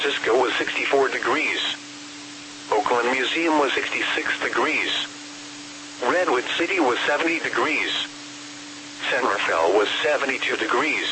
Francisco was 64 degrees. Oakland Museum was 66 degrees. Redwood City was 70 degrees. San Rafael was 72 degrees.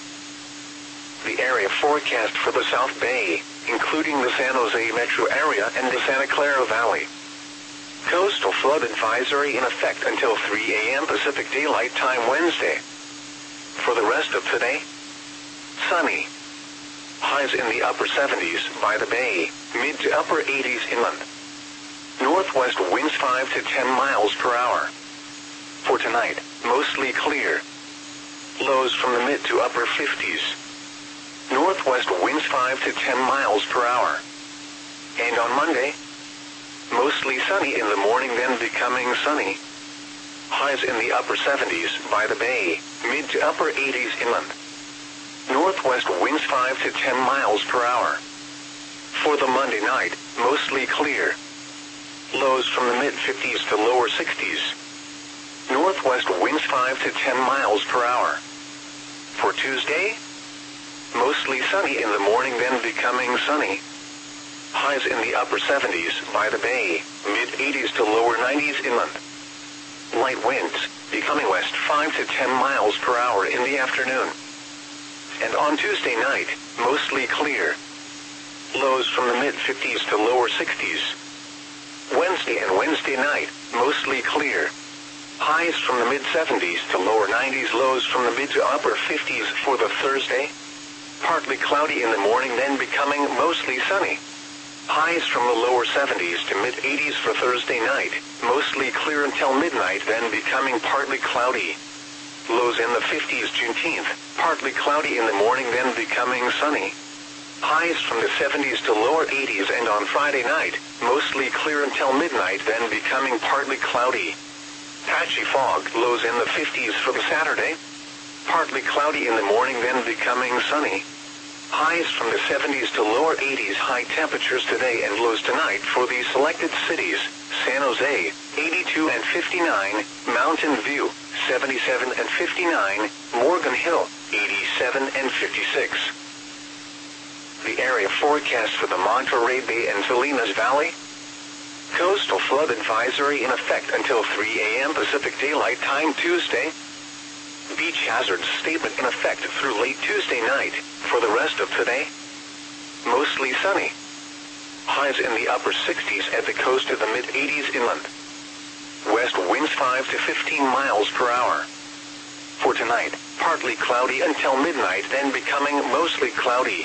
The area forecast for the South Bay, including the San Jose metro area and the Santa Clara Valley. Coastal flood advisory in effect until 3 a.m. Pacific Daylight Time Wednesday. For the rest of today, sunny. Highs in the upper 70s by the bay, mid to upper 80s inland. Northwest winds 5 to 10 miles per hour. For tonight, mostly clear. Lows from the mid to upper 50s. Northwest winds 5 to 10 miles per hour. And on Monday, mostly sunny in the morning, then becoming sunny. Highs in the upper 70s by the bay, mid to upper 80s inland. Northwest winds 5 to 10 miles per hour. For the Monday night, mostly clear. Lows from the mid-50s to lower 60s. Northwest winds 5 to 10 miles per hour. For Tuesday, mostly sunny in the morning, then becoming sunny. Highs in the upper 70s by the bay, mid-80s to lower 90s inland. Light winds, becoming west 5 to 10 miles per hour in the afternoon. And on Tuesday night, mostly clear. Lows from the mid-50s to lower 60s. Wednesday and Wednesday night, mostly clear. Highs from the mid-70s to lower 90s, lows from the mid to upper 50s for the Thursday. Partly cloudy in the morning, then becoming mostly sunny. Highs from the lower 70s to mid-80s for Thursday night, mostly clear until midnight, then becoming partly cloudy. Lows in the 50s Juneteenth, partly cloudy in the morning, then becoming sunny. Highs from the 70s to lower 80s, and on Friday night, mostly clear until midnight, then becoming partly cloudy. Patchy fog, lows in the 50s for the Saturday. Partly cloudy in the morning, then becoming sunny. Highs from the 70s to lower 80s, high temperatures today and lows tonight for the selected cities: San Jose, 82 and 59, Mountain View, 77 and 59, Morgan Hill, 87 and 56. The area forecast for the Monterey Bay and Salinas Valley. Coastal flood advisory in effect until 3 a.m. Pacific Daylight Time Tuesday. Beach hazards statement in effect through late Tuesday night. For the rest of today, mostly sunny. Highs in the upper 60s at the coast to the mid-80s inland. West winds 5 to 15 miles per hour. For tonight, partly cloudy until midnight, then becoming mostly cloudy.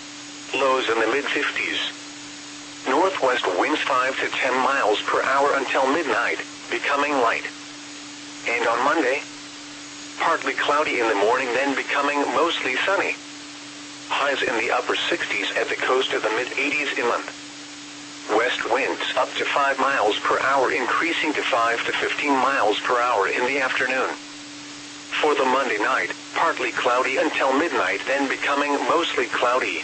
Lows in the mid-50s. Northwest winds 5 to 10 miles per hour until midnight, becoming light. And on Monday, partly cloudy in the morning, then becoming mostly sunny. Highs in the upper 60s at the coast to the mid-80s inland. West winds up to 5 miles per hour, increasing to 5 to 15 miles per hour in the afternoon. For the Monday night, partly cloudy until midnight, then becoming mostly cloudy.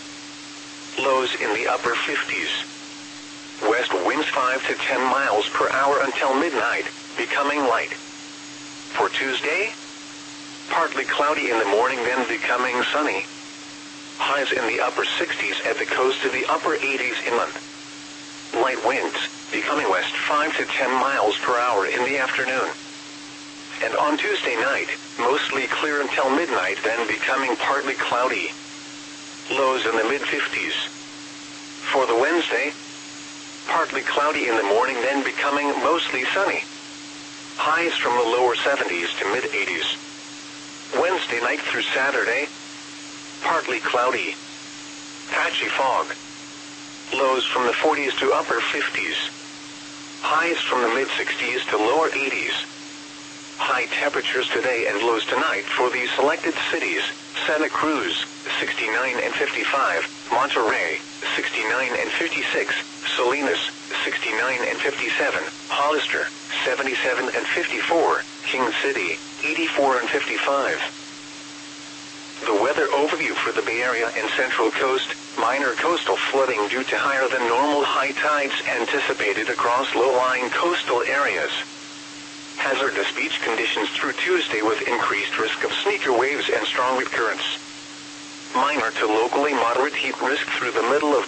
Lows in the upper 50s. West winds 5 to 10 miles per hour until midnight, becoming light. For Tuesday, partly cloudy in the morning, then becoming sunny. Highs in the upper 60s at the coast to the upper 80s inland. Light winds, becoming west 5 to 10 miles per hour in the afternoon. And on Tuesday night, mostly clear until midnight, then becoming partly cloudy. Lows in the mid-50s. For the Wednesday, partly cloudy in the morning, then becoming mostly sunny. Highs from the lower 70s to mid-80s. Wednesday night through Saturday, partly cloudy. Patchy fog. Lows from the 40s to upper 50s. Highs from the mid-60s to lower 80s. High temperatures today and lows tonight for the selected cities: Santa Cruz, 69 and 55, Monterey, 69 and 56, Salinas, 69 and 57, Hollister, 77 and 54, King City, 84 and 55. The weather overview for the Bay Area and Central Coast: minor coastal flooding due to higher than normal high tides anticipated across low-lying coastal areas. Hazardous beach conditions through Tuesday with increased risk of sneaker waves and strong wind currents. Minor to locally moderate heat risk through the middle of